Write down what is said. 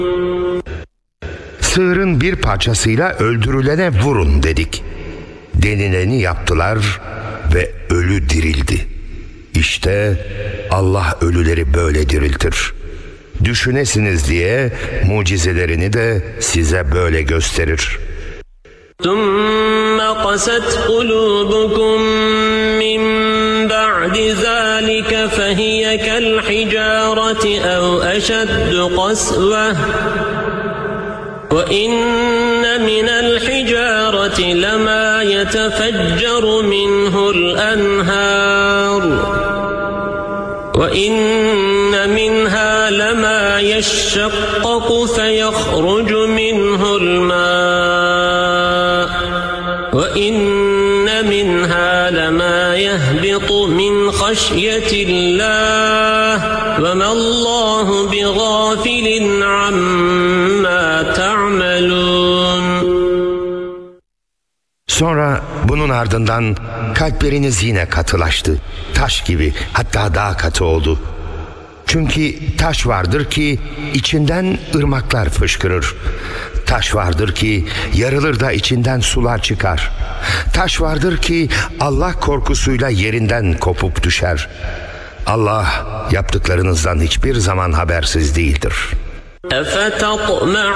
Sığırın bir parçasıyla öldürülene vurun dedik. Denileni yaptılar ve ölü dirildi. İşte Allah ölüleri böyle diriltir. Düşünesiniz diye mucizelerini de size böyle gösterir. ثُمَّ قَسَتْ قُلُوبُكُم مِّن بَعْدِ ذَلِكَ فَهِيَ كَالْحِجَارَةِ أَوْ أَشَدُّ قَسْوَةً وَإِنَّ مِنَ الْحِجَارَةِ لَمَا يَتَفَجَّرُ مِنْهُ الْأَنْهَارُ وَإِنَّ مِنْهَا لَمَا يَشَّقَّقُ فَيَخْرُجُ مِنْهُ الْمَاءُ وَإِنَّ مِنْهَا لَمَا يَهْبِطُ مِنْ خَشْيَةِ اللَّهِ وَمَا اللَّهُ بِغَافِلٍ عَمَّا تَعْمَلُونَ. Sonra bunun ardından kalpleriniz yine katılaştı. Taş gibi, hatta daha katı oldu. Çünkü taş vardır ki içinden ırmaklar fışkırır. Taş vardır ki yarılır da içinden sular çıkar. Taş vardır ki Allah korkusuyla yerinden kopup düşer. Allah yaptıklarınızdan hiçbir zaman habersiz değildir.